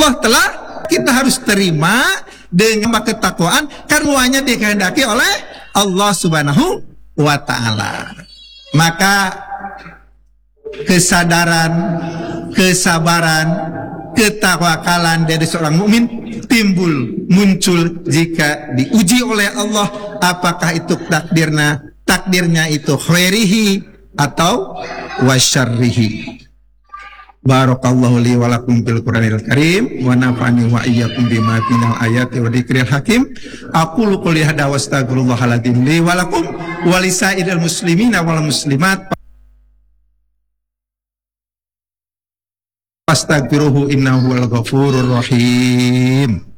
Allah telah, kita harus terima dengan ketakwaan karuanya dikehendaki oleh Allah Subhanahu wa Ta'ala. Maka kesadaran, kesabaran, ketawakalan dari seorang mukmin muncul jika diuji oleh Allah, apakah itu takdirnya itu khairihi atau wasyarrihi. Barakallahu li wa lakum bil Qur'anil Karim wa nafa'ani wa iyyakum bima minal ayati wa dzikril hakim. Aqulu qouli hadza wa astaghfirullahal adzim li wa lakum wa lisairil muslimina wal muslimat fastaghfiruhu innahu huwal ghafurur rahim.